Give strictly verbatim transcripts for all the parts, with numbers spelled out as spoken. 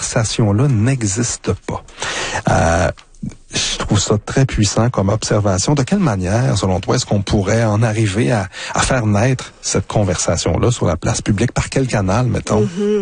conversation-là n'existe pas. Euh, Je trouve ça très puissant comme observation. De quelle manière, selon toi, est-ce qu'on pourrait en arriver à, à faire naître cette conversation-là sur la place publique? Par quel canal, mettons? Mm-hmm.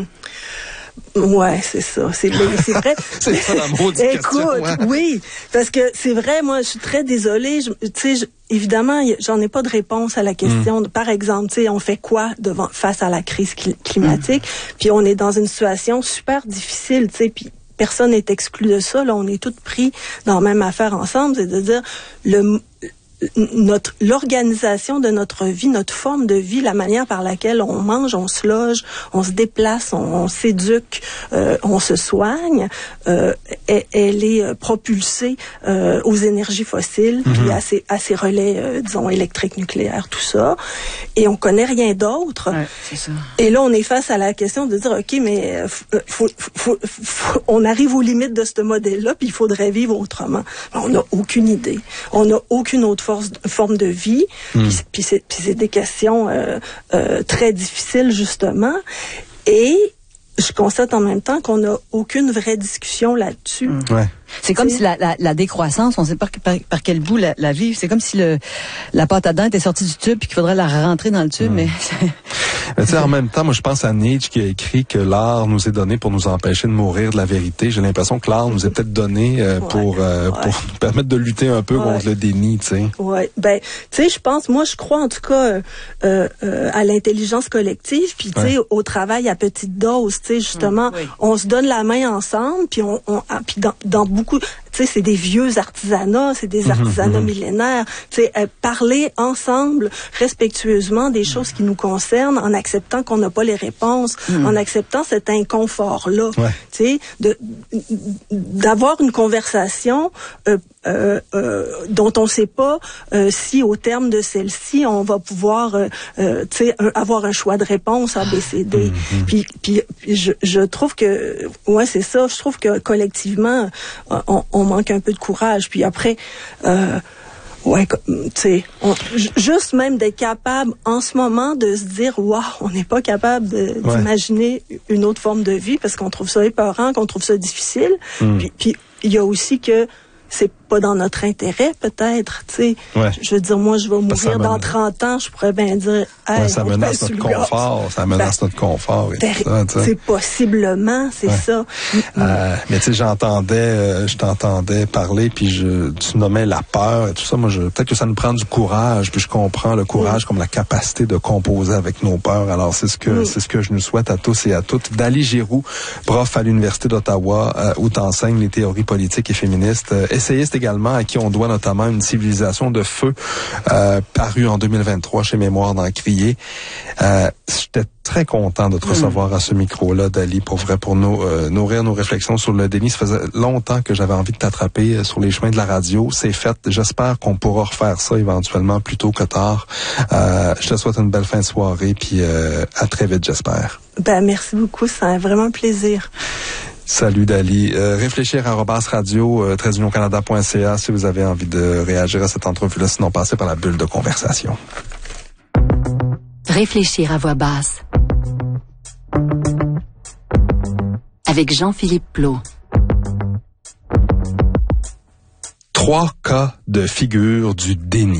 Ouais, c'est ça. C'est, c'est vrai. C'est ça la maudite question. Écoute, ouais. oui, parce que c'est vrai, moi, je suis très désolée. Tu sais, évidemment, j'en ai pas de réponse à la question. Mm. Par exemple, tu sais, on fait quoi devant face à la crise climatique? Mm. Puis on est dans une situation super difficile, tu sais, puis personne n'est exclu de ça. Là, on est tous pris dans la même affaire ensemble. C'est de dire le notre l'organisation de notre vie, notre forme de vie, la manière par laquelle on mange, on se loge, on se déplace, on, on s'éduque, euh, on se soigne, euh, elle, elle est propulsée euh, aux énergies fossiles, mm-hmm. puis à ces, à ces relais, euh, disons, électriques, nucléaires, tout ça. Et on connaît rien d'autre. Ouais, c'est ça. Et là, on est face à la question de dire, OK, mais faut, faut, faut, faut, on arrive aux limites de ce modèle-là, puis il faudrait vivre autrement. On n'a aucune idée. On n'a aucune autre force, forme de vie. Mm. Puis, puis, c'est, puis c'est des questions euh, euh, très difficiles, justement. Et je constate en même temps qu'on n'a aucune vraie discussion là-dessus. Mm. Ouais. C'est comme si la, la, la décroissance, on ne sait pas par, par quel bout la, la vivre. C'est comme si le, la pâte à dents était sortie du tube et qu'il faudrait la rentrer dans le tube. Mm. Mais, mais tu sais, en même temps, moi, je pense à Nietzsche qui a écrit que l'art nous est donné pour nous empêcher de mourir de la vérité. J'ai l'impression que l'art nous est peut-être donné euh, ouais, pour, euh, ouais. pour nous permettre de lutter un peu ouais. contre le déni, tu sais. Oui, ben, tu sais, je pense, moi, je crois en tout cas euh, euh, à l'intelligence collective, puis tu sais, ouais. au travail à petite dose, tu sais, justement, oui. on se donne la main ensemble, puis on, on ah, puis dans, dans beaucoup, tu sais, c'est des vieux artisanats, c'est des artisanats mmh, millénaires. Tu sais, euh, parler ensemble, respectueusement des choses qui nous concernent, en acceptant qu'on n'a pas les réponses, mmh. en acceptant cet inconfort-là. Ouais. Tu sais, de, d'avoir une conversation euh, euh, euh, dont on ne sait pas euh, si au terme de celle-ci, on va pouvoir, euh, euh, tu sais, un, avoir un choix de réponse A, B, C, D. Mmh. Puis, puis, puis je, je trouve que, ouais, c'est ça. Je trouve que collectivement, on, on manque un peu de courage. Puis après, euh, ouais, tu sais, juste même d'être capable en ce moment de se dire, waouh, on n'est pas capable de, ouais. d'imaginer une autre forme de vie parce qu'on trouve ça épeurant, qu'on trouve ça difficile. Mm. Puis, puis il y a aussi que c'est pas dans notre intérêt, peut-être, tu sais. Ouais. Je veux dire, moi, je vais mourir dans trente ans, je pourrais bien dire, hey, ouais, ça menace notre confort, ça menace ben, notre confort et tout ça, tu sais. C'est possiblement, c'est ouais. ça. Euh, mais tu sais, j'entendais, euh, je t'entendais parler, puis je, tu nommais la peur et tout ça. Moi, je, peut-être que ça nous prend du courage, puis je comprends le courage mm. comme la capacité de composer avec nos peurs. Alors, c'est ce que, mm. c'est ce que je nous souhaite à tous et à toutes. Dali Giroux, prof à l'Université d'Ottawa, euh, où t'enseignes les théories politiques et féministes, euh, essayiste également, à qui on doit notamment une civilisation de feu euh, parue en deux mille vingt-trois chez Mémoire d'Encrier. Euh, j'étais très content de te recevoir mmh. à ce micro-là, Dali, pour vrai, pour nous, euh, nourrir nos réflexions sur le déni. Ça faisait longtemps que j'avais envie de t'attraper sur les chemins de la radio. C'est fait. J'espère qu'on pourra refaire ça éventuellement plus tôt que tard. Euh, je te souhaite une belle fin de soirée, puis euh, à très vite, j'espère. Ben, merci beaucoup. C'est un vraiment plaisir. Salut Dali. Euh, réfléchir à arobase radio, euh, trait d'union canada point c a si vous avez envie de réagir à cette entrevue-là, sinon passez par la bulle de conversation. Réfléchir à voix basse. Avec Jean-Philippe Plot. Trois cas de figure du déni.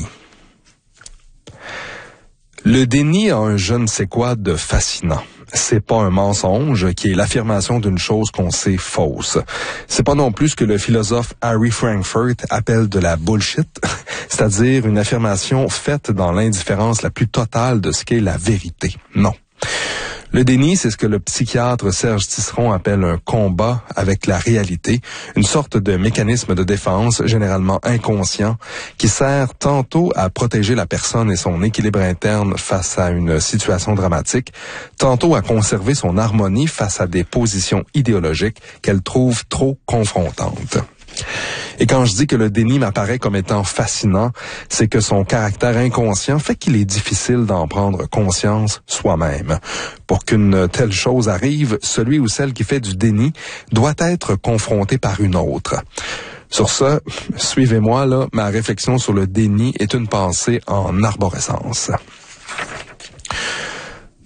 Le déni a un je ne sais quoi de fascinant. C'est pas un mensonge qui est l'affirmation d'une chose qu'on sait fausse. C'est pas non plus ce que le philosophe Harry Frankfurt appelle de la bullshit, c'est-à-dire une affirmation faite dans l'indifférence la plus totale de ce qu'est la vérité. Non. Le déni, c'est ce que le psychiatre Serge Tisseron appelle un combat avec la réalité, une sorte de mécanisme de défense généralement inconscient qui sert tantôt à protéger la personne et son équilibre interne face à une situation dramatique, tantôt à conserver son harmonie face à des positions idéologiques qu'elle trouve trop confrontantes. Et quand je dis que le déni m'apparaît comme étant fascinant, c'est que son caractère inconscient fait qu'il est difficile d'en prendre conscience soi-même. Pour qu'une telle chose arrive, celui ou celle qui fait du déni doit être confronté par une autre. Sur ce, suivez-moi, là, ma réflexion sur le déni est une pensée en arborescence.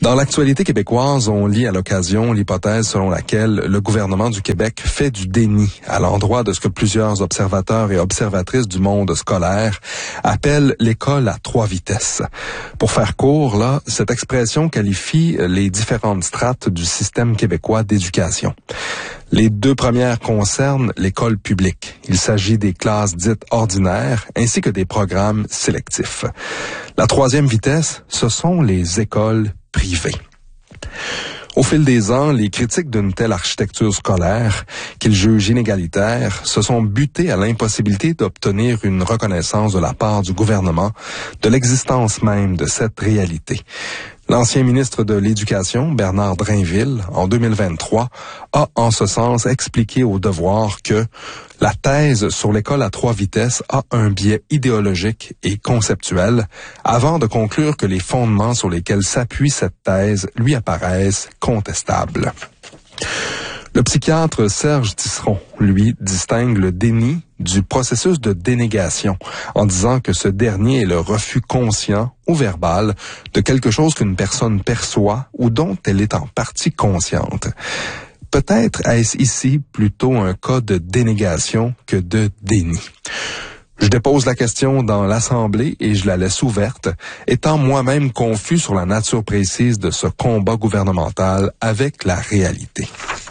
Dans l'actualité québécoise, on lit à l'occasion l'hypothèse selon laquelle le gouvernement du Québec fait du déni à l'endroit de ce que plusieurs observateurs et observatrices du monde scolaire appellent l'école à trois vitesses. Pour faire court, là, cette expression qualifie les différentes strates du système québécois d'éducation. Les deux premières concernent l'école publique. Il s'agit des classes dites ordinaires ainsi que des programmes sélectifs. La troisième vitesse, ce sont les écoles privées. Au fil des ans, les critiques d'une telle architecture scolaire, qu'ils jugent inégalitaire, se sont butés à l'impossibilité d'obtenir une reconnaissance de la part du gouvernement de l'existence même de cette réalité. L'ancien ministre de l'Éducation, Bernard Drainville, en deux mille vingt-trois, a en ce sens expliqué au Devoir que la thèse sur l'école à trois vitesses a un biais idéologique et conceptuel, avant de conclure que les fondements sur lesquels s'appuie cette thèse lui apparaissent contestables. Le psychiatre Serge Tisseron, lui, distingue le déni du processus de dénégation, en disant que ce dernier est le refus conscient ou verbal de quelque chose qu'une personne perçoit ou dont elle est en partie consciente. Peut-être est-ce ici plutôt un cas de dénégation que de déni. Je dépose la question dans l'Assemblée et je la laisse ouverte, étant moi-même confus sur la nature précise de ce combat gouvernemental avec la réalité.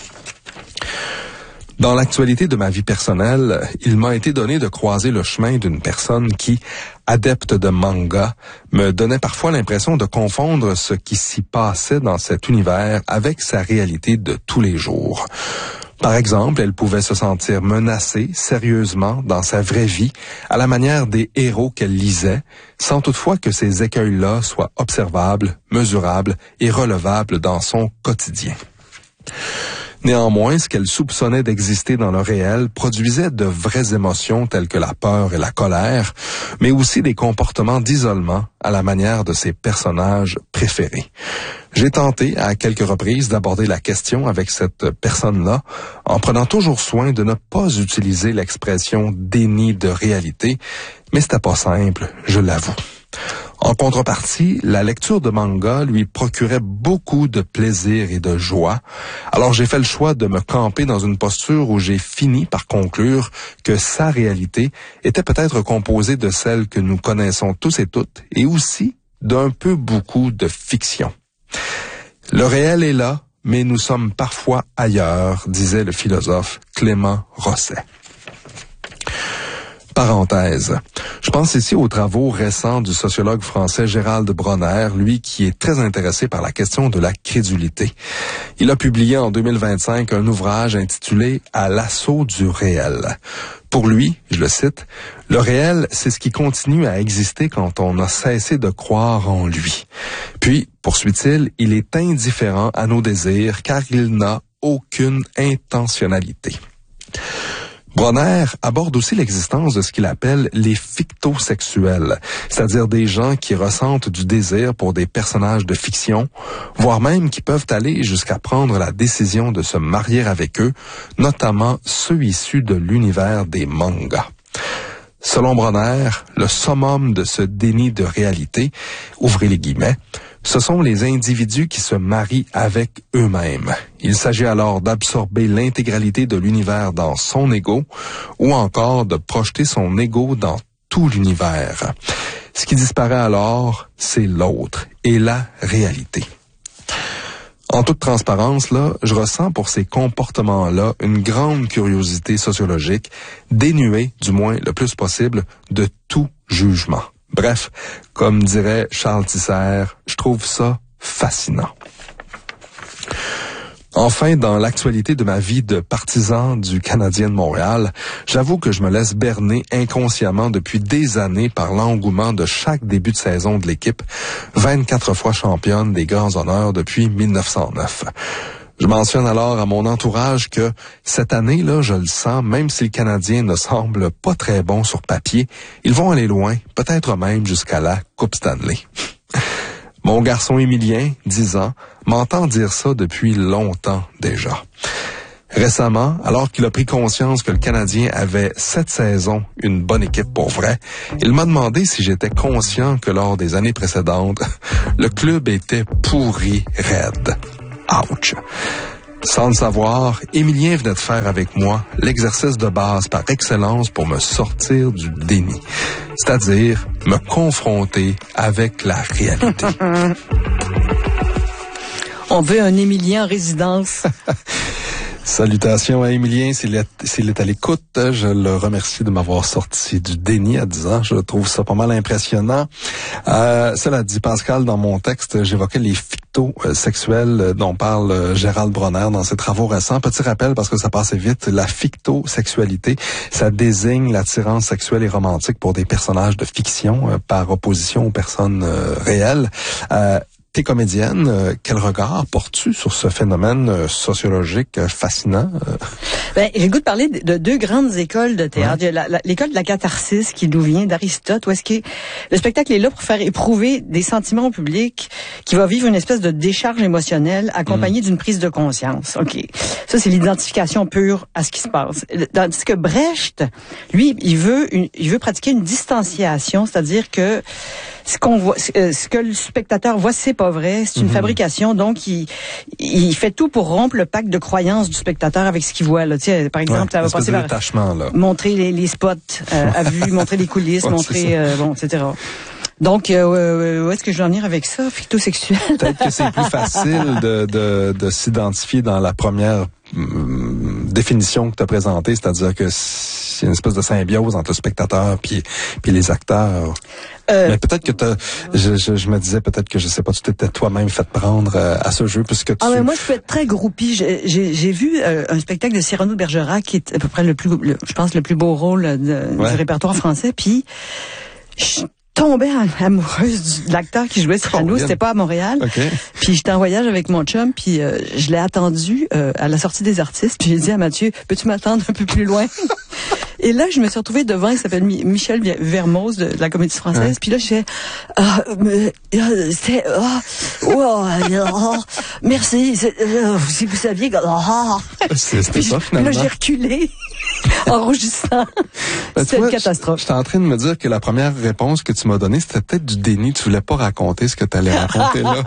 Dans l'actualité de ma vie personnelle, il m'a été donné de croiser le chemin d'une personne qui, adepte de manga, me donnait parfois l'impression de confondre ce qui s'y passait dans cet univers avec sa réalité de tous les jours. Par exemple, elle pouvait se sentir menacée sérieusement dans sa vraie vie, à la manière des héros qu'elle lisait, sans toutefois que ces écueils-là soient observables, mesurables et relevables dans son quotidien. Néanmoins, ce qu'elle soupçonnait d'exister dans le réel produisait de vraies émotions telles que la peur et la colère, mais aussi des comportements d'isolement à la manière de ses personnages préférés. J'ai tenté à quelques reprises d'aborder la question avec cette personne-là, en prenant toujours soin de ne pas utiliser l'expression déni de réalité, mais c'était pas simple, je l'avoue. En contrepartie, la lecture de manga lui procurait beaucoup de plaisir et de joie. Alors j'ai fait le choix de me camper dans une posture où j'ai fini par conclure que sa réalité était peut-être composée de celle que nous connaissons tous et toutes, et aussi d'un peu beaucoup de fiction. Le réel est là, mais nous sommes parfois ailleurs, disait le philosophe Clément Rosset. Parenthèse. Je pense ici aux travaux récents du sociologue français Gérald Bronner, lui qui est très intéressé par la question de la crédulité. Il a publié en deux mille vingt-cinq un ouvrage intitulé « À l'assaut du réel ». Pour lui, je le cite, « Le réel, c'est ce qui continue à exister quand on a cessé de croire en lui. Puis, poursuit-il, il est indifférent à nos désirs car il n'a aucune intentionnalité. » Bronner aborde aussi l'existence de ce qu'il appelle les fictosexuels, c'est-à-dire des gens qui ressentent du désir pour des personnages de fiction, voire même qui peuvent aller jusqu'à prendre la décision de se marier avec eux, notamment ceux issus de l'univers des mangas. Selon Bronner, le summum de ce déni de réalité, ouvrez les guillemets, ce sont les individus qui se marient avec eux-mêmes. Il s'agit alors d'absorber l'intégralité de l'univers dans son ego ou encore de projeter son ego dans tout l'univers. Ce qui disparaît alors, c'est l'autre et la réalité. En toute transparence, là, je ressens pour ces comportements-là une grande curiosité sociologique, dénuée, du moins le plus possible, de tout jugement. Bref, comme dirait Charles Tisser, je trouve ça fascinant. Enfin, dans l'actualité de ma vie de partisan du Canadien de Montréal, j'avoue que je me laisse berner inconsciemment depuis des années par l'engouement de chaque début de saison de l'équipe, vingt-quatre fois championne des grands honneurs depuis mille neuf cent neuf. Je mentionne alors à mon entourage que cette année-là, je le sens, même si le Canadien ne semble pas très bon sur papier, ils vont aller loin, peut-être même jusqu'à la Coupe Stanley. Mon garçon Émilien, dix ans, m'entend dire ça depuis longtemps déjà. Récemment, alors qu'il a pris conscience que le Canadien avait cette saison une bonne équipe pour vrai, il m'a demandé si j'étais conscient que lors des années précédentes, le club était pourri raide. Ouch! Sans le savoir, Émilien venait de faire avec moi l'exercice de base par excellence pour me sortir du déni, c'est-à-dire me confronter avec la réalité. On veut un Émilien en résidence. Salutations à Émilien, s'il est, s'il est à l'écoute, je le remercie de m'avoir sorti du déni à dix ans. Je trouve ça pas mal impressionnant. Euh, cela dit, Pascal, dans mon texte, j'évoquais les fictosexuels dont parle Gérald Bronner dans ses travaux récents. Petit rappel, parce que ça passait vite, la fictosexualité, ça désigne l'attirance sexuelle et romantique pour des personnages de fiction euh, par opposition aux personnes euh, réelles. Euh, T'es comédienne, euh, quel regard portes-tu sur ce phénomène euh, sociologique euh, fascinant? Euh? Ben, j'ai le goût de parler de, de deux grandes écoles de théâtre. Ouais. Il y a la, la, l'école de la catharsis qui nous vient d'Aristote, où est-ce que le spectacle est là pour faire éprouver des sentiments au public, qui va vivre une espèce de décharge émotionnelle accompagnée mmh. d'une prise de conscience. Ok, ça c'est l'identification pure à ce qui se passe. Tandis que Brecht, lui, il veut, une, il veut pratiquer une distanciation, c'est-à-dire que ce qu'on voit, ce que le spectateur voit, c'est pas vrai, c'est une mm-hmm. fabrication. Donc, il, il fait tout pour rompre le pacte de croyance du spectateur avec ce qu'il voit. Là. Tu sais, par exemple, ouais, ça va passer par là. montrer les, les spots euh, à vue, montrer les coulisses, ouais, montrer, euh, bon, et cetera. Donc, euh, où est-ce que je vais en venir avec ça, fictosexuel? Peut-être que c'est plus facile de, de, de s'identifier dans la première hum, définition que tu as présentée, c'est-à-dire que c'est une espèce de symbiose entre le spectateur puis puis les acteurs. Euh, Mais peut-être que t'as, je, je, je me disais peut-être que je sais pas, tu t'étais toi-même fait prendre euh, à ce jeu puisque tu. Ah mais moi je peux être très groupie. J'ai, j'ai, j'ai vu euh, un spectacle de Cyrano de Bergerac qui est à peu près le plus, le, je pense le plus beau rôle de, ouais. du répertoire français. Puis je tombée amoureuse de l'acteur qui jouait Cyrano, oh, c'était pas à Montréal. Okay. Puis j'étais en voyage avec mon chum, puis euh, je l'ai attendu euh, à la sortie des artistes, puis j'ai dit à Mathieu, peux-tu m'attendre un peu plus loin? Et là, je me suis retrouvée devant, il s'appelle Michel Vermoz de, de la Comédie Française, ouais. Puis là, j'ai ah, mais, c'est ah, oh, oh, merci, euh, si vous saviez que ah, c'est, c'était ça finalement. Là, j'ai reculé en rougissant. Ben, c'était une catastrophe. J'étais en train de me dire que la première réponse que tu m'as donnée, c'était peut-être du déni. Tu voulais pas raconter ce que tu allais raconter là.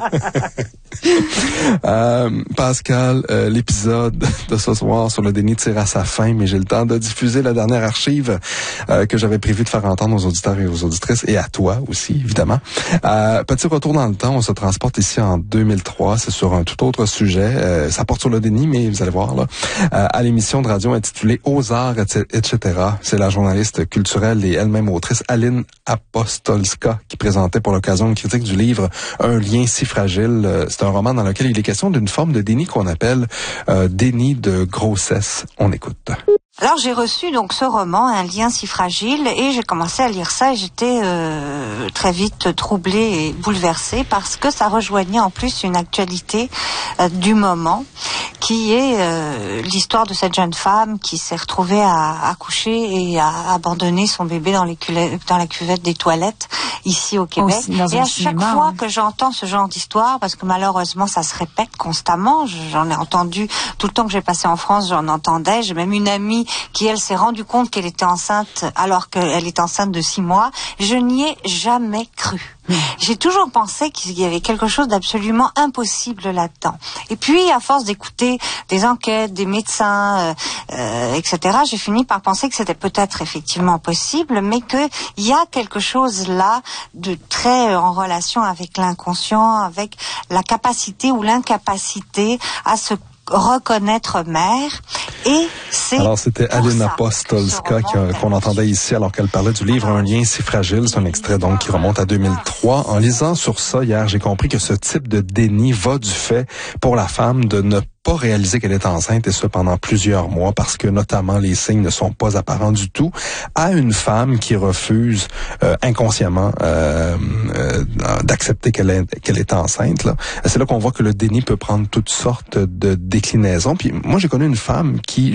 euh, Pascal, euh, l'épisode de ce soir sur le déni tire à sa fin, mais j'ai le temps de diffuser la dernière archive euh, que j'avais prévu de faire entendre aux auditeurs et aux auditrices, et à toi aussi, évidemment. Euh, petit retour dans le temps, on se transporte ici en deux mille trois, c'est sur un tout autre sujet. Euh, ça porte sur le déni, mais vous allez voir là, euh, à l'émission de radio intitulée Aux arts, et cetera. C'est la journaliste culturelle et elle-même autrice Aline Apostolska qui présentait pour l'occasion une critique du livre Un lien si fragile. C'est un roman dans lequel il est question d'une forme de déni qu'on appelle euh, déni de grossesse. On écoute. Alors j'ai reçu donc ce roman, Un lien si fragile, et j'ai commencé à lire ça et j'étais euh, très vite troublée et bouleversée parce que ça rejoignait en plus une actualité euh, du moment qui est euh, l'histoire de cette jeune femme qui s'est retrouvée à accoucher et à abandonner son bébé dans, les culettes, dans la cuvette des toilettes ici au Québec. Oh, et à chaque cinéma, fois ouais. que j'entends ce genre d'histoire, parce que malheureusement ça se répète constamment, j'en ai entendu tout le temps que j'ai passé en France, j'en entendais, j'ai même une amie qui elle s'est rendue compte qu'elle était enceinte alors qu'elle est enceinte de six mois. Je n'y ai jamais cru. Mmh. J'ai toujours pensé qu'il y avait quelque chose d'absolument impossible là-dedans. Et puis, à force d'écouter des enquêtes, des médecins, euh, euh, et cetera, j'ai fini par penser que c'était peut-être effectivement possible, mais qu'il y a quelque chose là de très en relation avec l'inconscient, avec la capacité ou l'incapacité à se reconnaître mère. Et c'est alors c'était Aline Apostolska qu'on entendait ici alors qu'elle parlait du livre Un lien si fragile. C'est un extrait donc qui remonte à deux mille trois. En lisant sur ça hier, j'ai compris que ce type de déni va du fait pour la femme de ne pas réaliser qu'elle est enceinte, et ça pendant plusieurs mois, parce que notamment les signes ne sont pas apparents du tout, à une femme qui refuse euh, inconsciemment euh, euh, d'accepter qu'elle est, qu'elle est enceinte. Là. C'est là qu'on voit que le déni peut prendre toutes sortes de déclinaisons. Puis moi, j'ai connu une femme qui, jusqu'à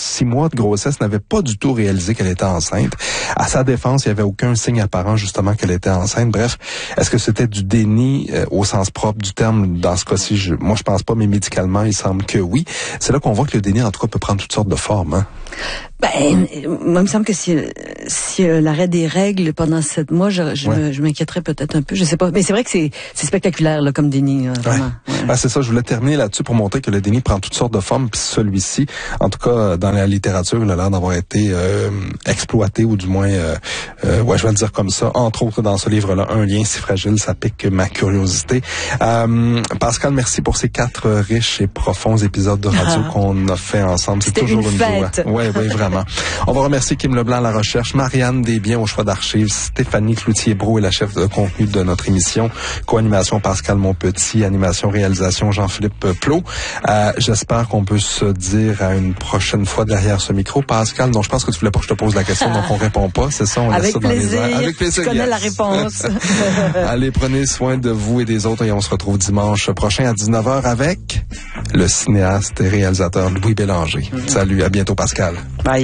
six mois de grossesse, n'avait pas du tout réalisé qu'elle était enceinte. À sa défense, il n'y avait aucun signe apparent justement qu'elle était enceinte. Bref, est-ce que c'était du déni euh, au sens propre du terme dans ce cas-ci? Je, moi, je pense pas, mais médicalement, il semble que oui. C'est là qu'on voit que le déni, en tout cas, peut prendre toutes sortes de formes. Hein? Ben, moi, il me semble que si, si euh, l'arrêt des règles pendant sept mois, je, je, ouais. me, je m'inquiéterais peut-être un peu. Je sais pas. Mais c'est vrai que c'est, c'est spectaculaire là, comme déni. Là, vraiment. Ouais. Ouais. Ah, c'est ça, je voulais terminer là-dessus pour montrer que le déni prend toutes sortes de formes, puis celui-ci, en tout cas, dans la littérature, il a l'air d'avoir été euh, exploité, ou du moins, euh, euh, ouais, je vais le dire comme ça, entre autres dans ce livre-là, Un lien si fragile, ça pique ma curiosité. Euh, Pascal, merci pour ces quatre riches et profonds épisodes de radio ah. qu'on a fait ensemble. C'est C'était toujours une, une fête. joie. Oui, oui, vraiment. On va remercier Kim Leblanc à la recherche, Marianne Desbiens au choix d'archives, Stéphanie Cloutier-Brou est la chef de contenu de notre émission, co-animation Pascal Monpetit, animation, réalisation Jean-Philippe Plot. Euh, j'espère qu'on peut se dire à une prochaine fois derrière ce micro. Pascal, non, je pense que tu voulais pas que je te pose la question, donc on répond pas, c'est ça, on Avec laisse ça plaisir. dans les airs. Avec plaisir. Tu connais yes. la réponse. Allez, prenez soin de vous et des autres et on se retrouve dimanche prochain à dix-neuf heures avec le cinéaste et réalisateur Louis Bélanger. Mm-hmm. Salut, à bientôt Pascal. Bye.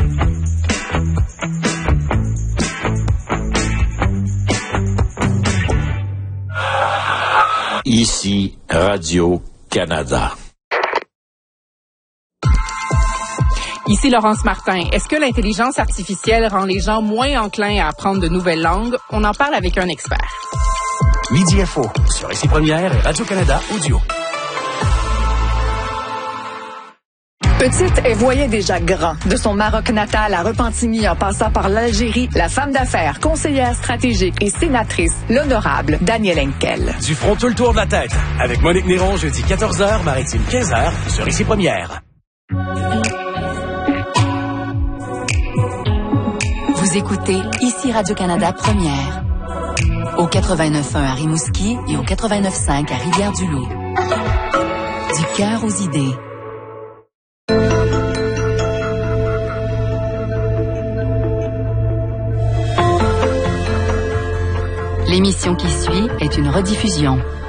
Ici, Radio-Canada. Ici Laurence Martin. Est-ce que l'intelligence artificielle rend les gens moins enclins à apprendre de nouvelles langues? On en parle avec un expert. Midi Info, sur Ici Première et Radio-Canada Audio. Petite, elle voyait déjà grand. De son Maroc natal à Repentigny en passant par l'Algérie, la femme d'affaires, conseillère stratégique et sénatrice, l'honorable Danielle Henkel. Du front tout le tour de la tête, avec Monique Néron, jeudi quatorze heures, maritime quinze heures, sur Ici Première. Vous écoutez Ici Radio-Canada Première. Au quatre-vingt-neuf point un à Rimouski et au quatre-vingt-neuf point cinq à Rivière-du-Loup. Du cœur aux idées. L'émission qui suit est une rediffusion.